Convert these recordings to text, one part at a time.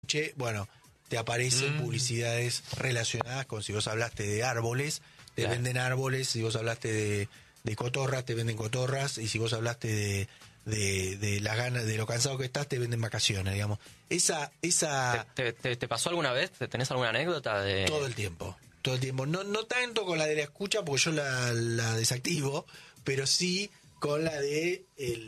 Che, bueno, te aparecen publicidades relacionadas con si vos hablaste de árboles, te venden árboles, si vos hablaste de cotorras, te venden cotorras, y si vos hablaste de las ganas, de lo cansado que estás, te venden vacaciones, digamos. Esa ¿Te pasó alguna vez? ¿Tenés alguna anécdota de...? Todo el tiempo. No tanto con la de la escucha, porque yo la desactivo, pero sí con la de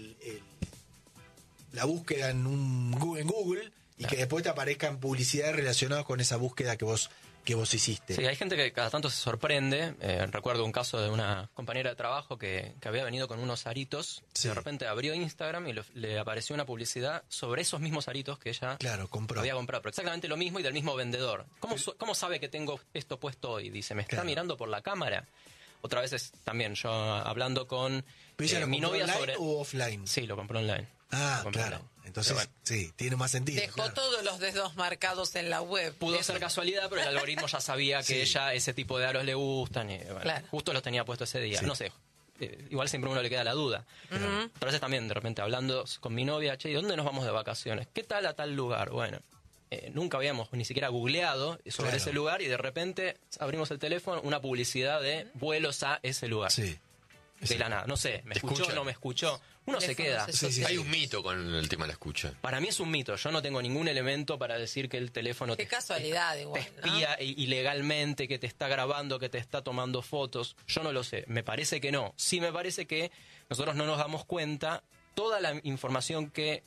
la búsqueda en Google, y que después te aparezcan publicidades relacionadas con esa búsqueda que vos hiciste. Sí, hay gente que cada tanto se sorprende. Recuerdo un caso de una compañera de trabajo que había venido con unos aritos. Sí. De repente abrió Instagram y le apareció una publicidad sobre esos mismos aritos que ella había comprado. Pero exactamente lo mismo y del mismo vendedor. ¿Cómo sabe que tengo esto puesto hoy? Dice, ¿me está mirando por la cámara? Otra vez también yo hablando con mi novia sobre... ¿O offline? Sí, lo compró online. Ah, claro. Online. Entonces, sí, tiene más sentido. Dejó todos los dedos marcados en la web. Pudo ser casualidad, pero el algoritmo ya sabía que ella ese tipo de aros le gustan. Y, justo los tenía puesto ese día. Sí. No sé, igual siempre a uno le queda la duda. Pero a veces también, de repente, hablando con mi novia, che, ¿dónde nos vamos de vacaciones? ¿Qué tal a tal lugar? Bueno, nunca habíamos ni siquiera googleado sobre ese lugar y de repente abrimos el teléfono, una publicidad de vuelos a ese lugar. Sí. De la nada, no sé, ¿me escuchó o no me escuchó? Uno se queda. Hay un mito con el tema de la escucha. Para mí es un mito. Yo no tengo ningún elemento para decir que el teléfono Qué casualidad, igual, te espía ilegalmente, que te está grabando, que te está tomando fotos. Yo no lo sé. Me parece que no. Sí me parece que nosotros no nos damos cuenta toda la información que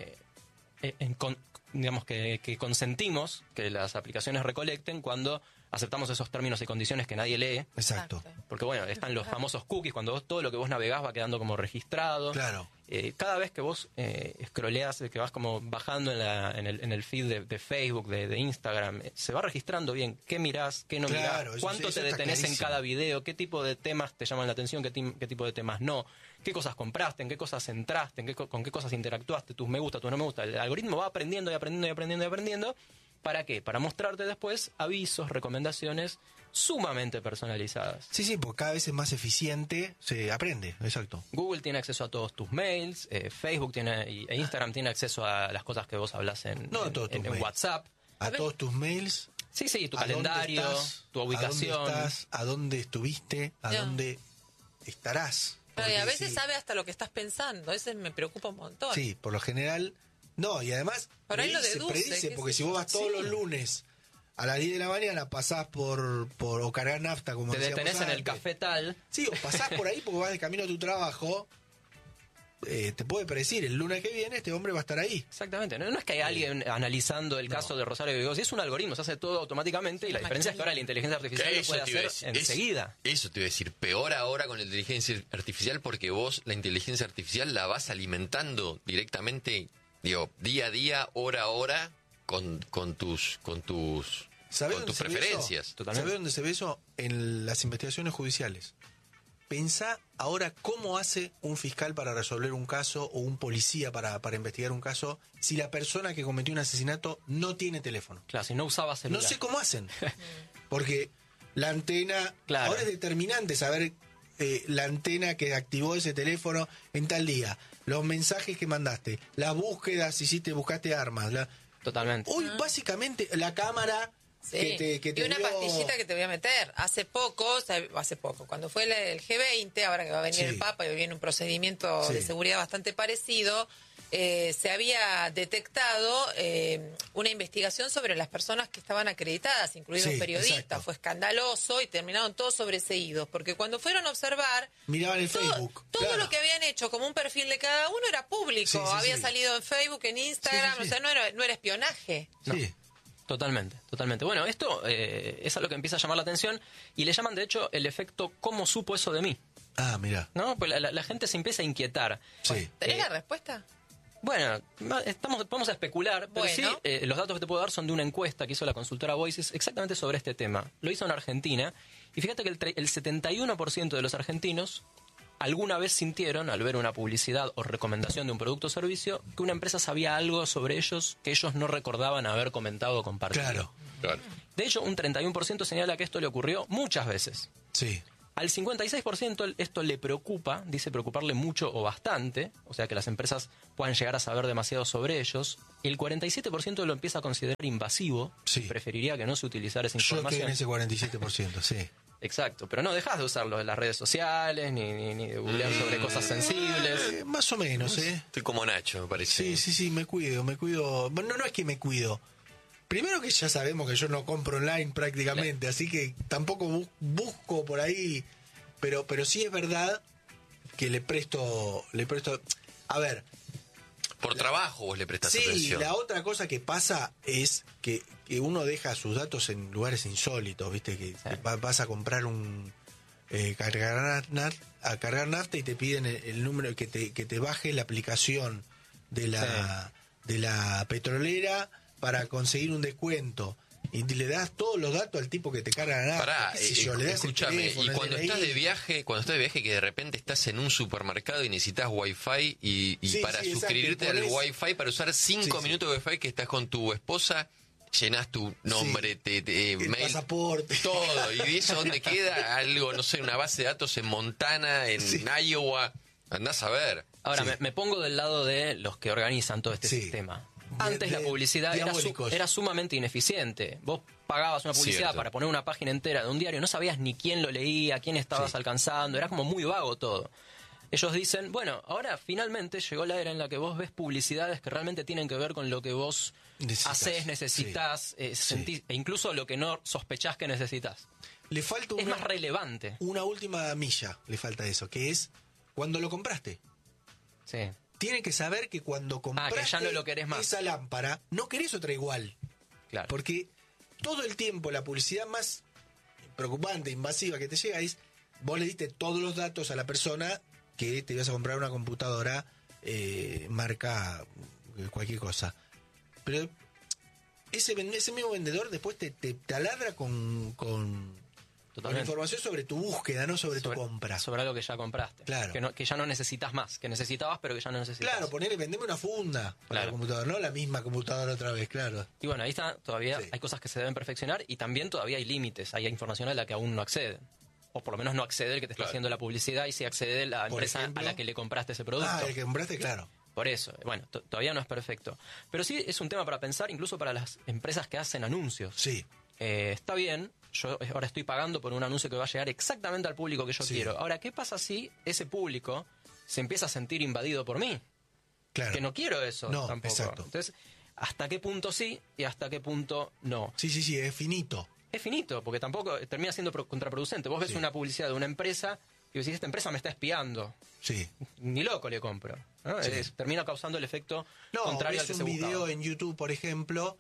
digamos que consentimos que las aplicaciones recolecten cuando aceptamos esos términos y condiciones que nadie lee. Exacto. Porque bueno, están los famosos cookies, cuando todo lo que vos navegás va quedando como registrado. Claro. Cada vez que vos scrolleás, que vas como bajando en el feed de Facebook, de Instagram, se va registrando bien qué mirás, qué no mirás, cuánto te detenés en cada video, qué tipo de temas te llaman la atención, qué tipo de temas no, qué cosas compraste, en qué cosas entraste, con qué cosas interactuaste, tus me gusta, tus no me gusta. El algoritmo va aprendiendo y aprendiendo y aprendiendo y aprendiendo. ¿Para qué? Para mostrarte después avisos, recomendaciones sumamente personalizadas. Sí, porque cada vez es más eficiente, se aprende, exacto. Google tiene acceso a todos tus mails, Facebook e Instagram tiene acceso a las cosas que vos hablas en WhatsApp. ¿A todos tus mails? Sí, tu calendario, tu ubicación. ¿A dónde estás? ¿A dónde estuviste? ¿A dónde estarás? Pero y a veces sabe hasta lo que estás pensando, eso me preocupa un montón. Sí, por lo general... No, y además predice, porque si vos vas todos los lunes a las 10 de la mañana, pasás o cargar nafta, como te detenés en el café tal. Sí, o pasás por ahí porque vas de camino a tu trabajo, te puede predecir, el lunes que viene este hombre va a estar ahí. Exactamente, no es que hay alguien analizando el caso de Rosario Vigos, es un algoritmo, se hace todo automáticamente y la diferencia es que ahora la inteligencia artificial lo puede hacer enseguida. Eso te iba a decir, peor ahora con la inteligencia artificial porque vos la inteligencia artificial la vas alimentando directamente... día a día, hora a hora, con tus preferencias. ¿Sabés dónde se ve eso? En las investigaciones judiciales. Pensá ahora cómo hace un fiscal para resolver un caso o un policía para investigar un caso si la persona que cometió un asesinato no tiene teléfono. Claro, si no usaba celular. No sé cómo hacen. Porque la antena... Claro. Ahora es determinante saber... la antena que activó ese teléfono en tal día, los mensajes que mandaste, las búsquedas, buscaste armas. Totalmente. Hoy básicamente la cámara que te y una pastillita que te voy a meter. Hace poco, cuando fue el G20, ahora que va a venir el Papa y viene un procedimiento de seguridad bastante parecido, se había detectado una investigación sobre las personas que estaban acreditadas, incluidos periodistas. Exacto. Fue escandaloso y terminaron todos sobreseídos, porque cuando fueron a observar, miraban el Facebook. Todo lo que habían hecho como un perfil de cada uno era público. Había salido en Facebook, en Instagram, o sea, no era espionaje. No. Sí. Totalmente. Bueno, esto es a lo que empieza a llamar la atención y le llaman, de hecho, el efecto ¿cómo supo eso de mí? Ah, mira. ¿No? Pues la gente se empieza a inquietar. Sí. ¿Tenés la respuesta? Bueno, vamos a especular, pero sí, los datos que te puedo dar son de una encuesta que hizo la consultora Voices exactamente sobre este tema. Lo hizo en Argentina y fíjate que el 71% de los argentinos alguna vez sintieron, al ver una publicidad o recomendación de un producto o servicio, que una empresa sabía algo sobre ellos que ellos no recordaban haber comentado o compartido. Claro. De hecho, un 31% señala que esto le ocurrió muchas veces. Sí. Al 56% esto le preocupa, dice preocuparle mucho o bastante, o sea que las empresas puedan llegar a saber demasiado sobre ellos. El 47% lo empieza a considerar invasivo, sí. Preferiría que no se utilizara esa información. Yo quedé en ese 47%, sí. Exacto, pero no dejas de usarlo en las redes sociales, ni de googlear sobre cosas sensibles. Más o menos, Estoy como Nacho, me parece. Sí, me cuido. Bueno, no es que me cuido. Primero que ya sabemos que yo no compro online prácticamente, así que tampoco busco por ahí, pero sí es verdad que le presto, a ver. Por trabajo vos le prestás atención. Sí, atención. la otra cosa que pasa es que uno deja sus datos en lugares insólitos, viste, que vas a comprar cargar nafta y te piden el número, que te baje la aplicación de la petrolera para conseguir un descuento y le das todos los datos al tipo que te carga la nafta. Pará, escúchame, y cuando estás de viaje que de repente estás en un supermercado y necesitas wifi y para suscribirte al wifi, para usar 5 minutos de wifi que estás con tu esposa, llenas tu nombre, el mail, pasaporte, todo, y eso dónde queda, algo, no sé, una base de datos en Montana, en Iowa, andás a ver. Ahora, me pongo del lado de los que organizan todo este sistema. Antes la publicidad era sumamente ineficiente. Vos pagabas una publicidad para poner una página entera de un diario, no sabías ni quién lo leía, quién estabas alcanzando, era como muy vago todo. Ellos dicen, bueno, ahora finalmente llegó la era en la que vos ves publicidades que realmente tienen que ver con lo que vos haces, necesitas, sentís, e incluso lo que no sospechás que necesitas. Le falta es más relevante. Una última milla le falta eso, que es cuando lo compraste. Sí. Tiene que saber que cuando compraste que ya no lo querés más. Esa lámpara, no querés otra igual. Claro. Porque todo el tiempo la publicidad más preocupante, invasiva que te llega es, vos le diste todos los datos a la persona que te ibas a comprar una computadora marca cualquier cosa. Pero ese mismo vendedor después te taladra con información sobre tu búsqueda, no sobre tu compra. Sobre algo que ya compraste. Claro. Que ya no necesitas más. Que necesitabas, pero que ya no necesitas. Claro, vendeme una funda para la computadora, no la misma computadora otra vez, claro. Y bueno, ahí está, todavía hay cosas que se deben perfeccionar y también todavía hay límites. Hay información a la que aún no accede. O por lo menos no accede el que te está haciendo la publicidad y sí accede la empresa a la que le compraste ese producto. El que compraste, claro. Por eso, bueno, todavía no es perfecto. Pero sí es un tema para pensar, incluso para las empresas que hacen anuncios. Sí. Está bien, yo ahora estoy pagando por un anuncio que va a llegar exactamente al público que yo quiero. Ahora, ¿qué pasa si ese público se empieza a sentir invadido por mí? Claro. Que no quiero eso tampoco. Exacto. Entonces, ¿hasta qué punto sí y hasta qué punto no? Sí, es finito. Es finito, porque tampoco termina siendo contraproducente. Vos ves una publicidad de una empresa y decís, esta empresa me está espiando. Sí. Ni loco le compro, ¿no? Termina causando el efecto contrario al que se buscaba. un video en YouTube, por ejemplo,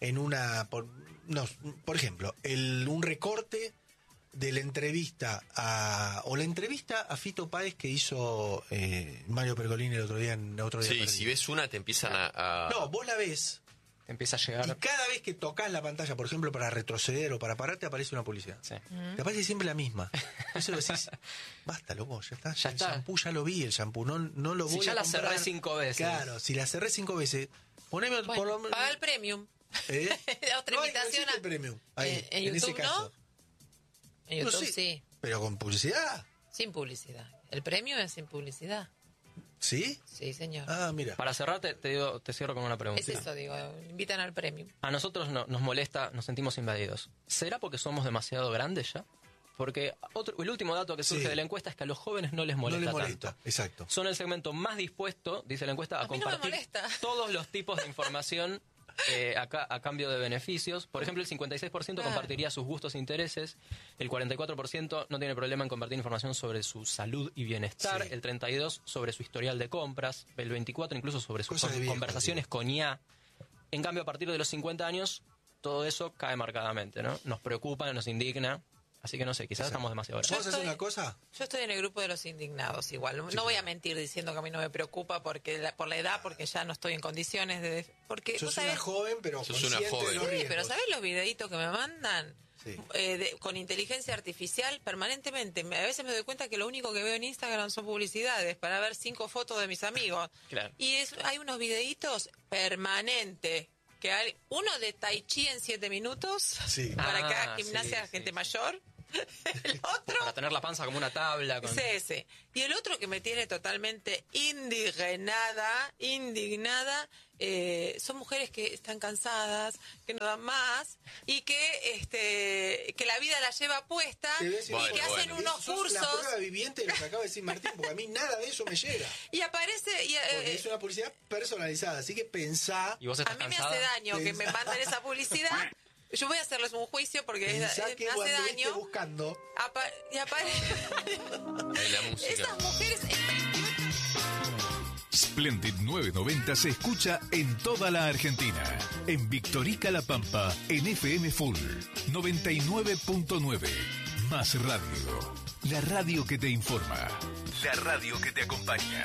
por ejemplo, un recorte de la entrevista a Fito Páez que hizo Mario Pergolini el otro día. Sí, si ves una te empiezan a... No, vos la ves. Te empieza a llegar. Y cada vez que tocas la pantalla, por ejemplo, para retroceder o para parar, te aparece una publicidad. Sí. Te aparece siempre la misma. Eso decís, basta, loco, ya está. El shampoo ya lo vi, el shampoo no lo voy a comprar. Si ya la cerré 5 veces. Claro, si la cerré 5 veces, poneme por lo menos... Paga el premium. Otra invitación el premium. Ahí, en YouTube, ese caso. ¿No? En YouTube sí. ¿Pero con publicidad? Sin publicidad. El premium es sin publicidad. ¿Sí? Sí, señor. Ah, mira. Para cerrar, te cierro con una pregunta. Es eso, digo, invitan al premium. A nosotros nos molesta, nos sentimos invadidos. ¿Será porque somos demasiado grandes ya? Porque el último dato que surge de la encuesta es que a los jóvenes no les molesta tanto. Exacto. Son el segmento más dispuesto, dice la encuesta, a compartir todos los tipos de información a cambio de beneficios. Por ejemplo, el 56% compartiría sus gustos e intereses, el 44% no tiene problema en compartir información sobre su salud y bienestar, el 32% sobre su historial de compras, el 24% incluso sobre sus conversaciones con IA. En cambio, a partir de los 50 años, todo eso cae marcadamente, ¿no? Nos preocupa, nos indigna. Así que no sé, quizás estamos demasiado grandes. ¿Vos haces una cosa? Yo estoy en el grupo de los indignados igual. No voy a mentir diciendo que a mí no me preocupa por la edad, porque ya no estoy en condiciones de... Porque, sos una joven, pero consciente de los riesgos. Pero ¿sabés los videitos que me mandan? Sí. Con inteligencia artificial permanentemente. A veces me doy cuenta que lo único que veo en Instagram son publicidades para ver 5 fotos de mis amigos. Claro. Y hay unos videitos permanentes. Que hay uno de Tai Chi en 7 minutos para cada gimnasia de gente mayor. El otro... Para tener la panza como una tabla. Sí. Y el otro que me tiene totalmente indignada, son mujeres que están cansadas, que no dan más y que la vida la lleva puesta y que hacen unos cursos. Es la prueba viviente de lo que acaba de decir Martín, porque a mí nada de eso me llega. Y aparece... porque es una publicidad personalizada, así que pensá... ¿Y vos estás cansada? Me hace daño que me manden esa publicidad. Yo voy a hacerles un juicio porque me hace daño. Buscando. Y aparece... La música. Esas mujeres... Splendid 990 se escucha en toda la Argentina. En Victorica La Pampa, en FM Full 99.9. Más radio. La radio que te informa. La radio que te acompaña.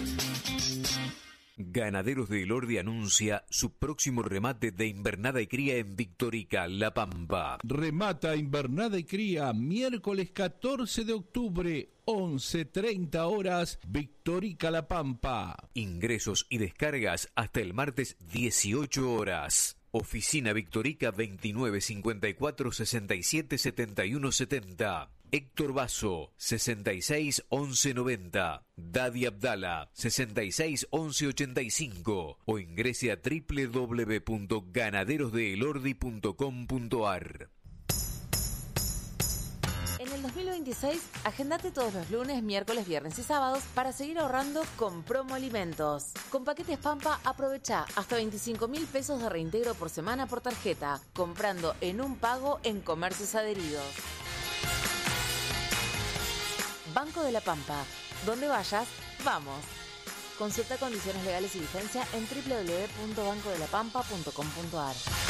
Ganaderos de Elordi anuncia su próximo remate de invernada y cría en Victorica, La Pampa. Remata invernada y cría miércoles 14 de octubre, 11:30 horas, Victorica, La Pampa. Ingresos y descargas hasta el martes 18 horas. Oficina Victorica 2954 67 71 70. Héctor Basso, 66 11 90. Dadi Abdala, 66 11 85. O ingrese a www.ganaderosdeelordi.com.ar. En el 2026, agendate todos los lunes, miércoles, viernes y sábados para seguir ahorrando con Promo Alimentos. Con Paquetes Pampa, aprovecha hasta 25.000 pesos de reintegro por semana por tarjeta, comprando en un pago en comercios adheridos. Banco de la Pampa. Donde vayas, vamos. Consulta condiciones legales y vigencia en www.bancodelapampa.com.ar.